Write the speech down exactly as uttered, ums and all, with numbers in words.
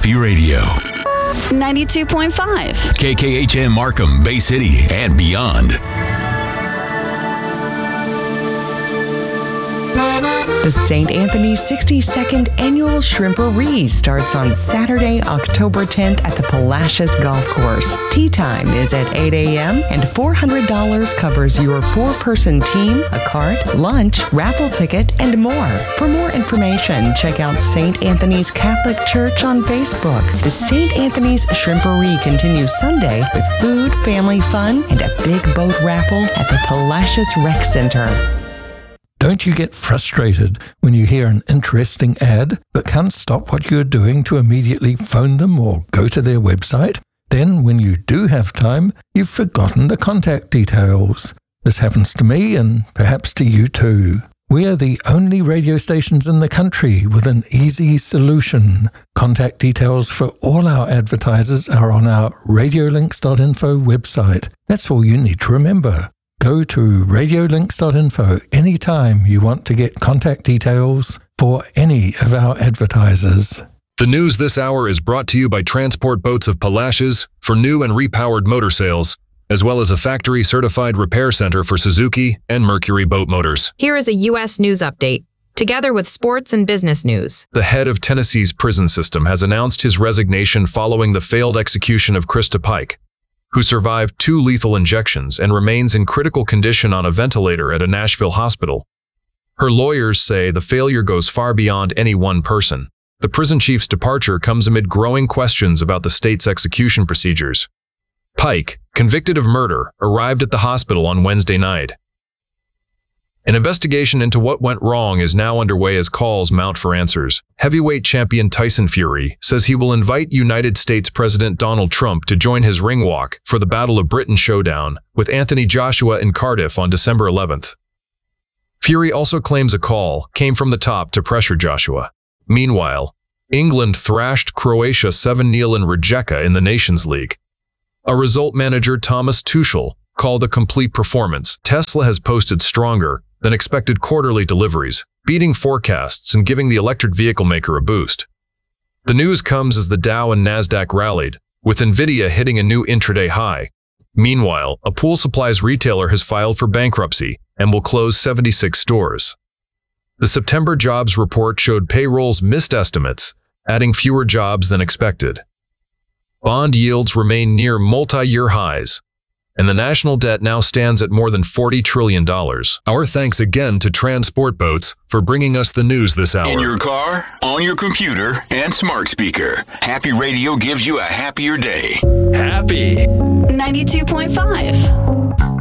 Happy Radio. ninety-two point five. K K H M Markham, Bay City, and beyond. The Saint Anthony's sixty-second Annual Shrimperee starts on Saturday, October tenth at the Palacios Golf Course. Tea time is at eight a.m. and four hundred dollars covers your four-person team, a cart, lunch, raffle ticket, and more. For more information, check out Saint Anthony's Catholic Church on Facebook. The Saint Anthony's Shrimperee continues Sunday with food, family fun, and a big boat raffle at the Palacios Rec Center. Don't you get frustrated when you hear an interesting ad but can't stop what you're doing to immediately phone them or go to their website? Then, when you do have time, you've forgotten the contact details. This happens to me and perhaps to you too. We are the only radio stations in the country with an easy solution. Contact details for all our advertisers are on our radiolinks dot info website. That's all you need to remember. Go to radiolinks dot info anytime you want to get contact details for any of our advertisers. The news this hour is brought to you by Transport Boats of Palacios for new and repowered motor sales, as well as a factory-certified repair center for Suzuki and Mercury boat motors. Here is a U S news update, together with sports and business news. The head of Tennessee's prison system has announced his resignation following the failed execution of Krista Pike, who survived two lethal injections and remains in critical condition on a ventilator at a Nashville hospital. Her lawyers say the failure goes far beyond any one person. The prison chief's departure comes amid growing questions about the state's execution procedures. Pike, convicted of murder, arrived at the hospital on Wednesday night. An investigation into what went wrong is now underway as calls mount for answers. Heavyweight champion Tyson Fury says he will invite United States President Donald Trump to join his ring walk for the Battle of Britain showdown with Anthony Joshua in Cardiff on December eleventh. Fury also claims a call came from the top to pressure Joshua. Meanwhile, England thrashed Croatia seven nil in Rijeka in the Nations League. A result manager, Thomas Tuchel, called the complete performance. Tesla has posted stronger than expected quarterly deliveries, beating forecasts and giving the electric vehicle maker a boost. The news comes as the Dow and Nasdaq rallied, with Nvidia hitting a new intraday high. Meanwhile, a pool supplies retailer has filed for bankruptcy and will close seventy-six stores. The September jobs report showed payrolls missed estimates, adding fewer jobs than expected. Bond yields remain near multi-year highs, and the national debt now stands at more than forty trillion dollars. Our thanks again to Transport Boats for bringing us the news this hour. In your car, on your computer, and smart speaker, Happy Radio gives you a happier day. Happy ninety-two point five.